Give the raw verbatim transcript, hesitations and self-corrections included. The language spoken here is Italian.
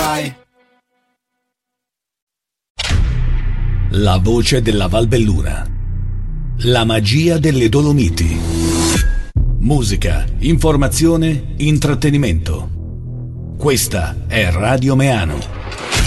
Rai. La voce della Valbelluna. La magia delle Dolomiti. Musica, informazione, intrattenimento. Questa è Radio Meano.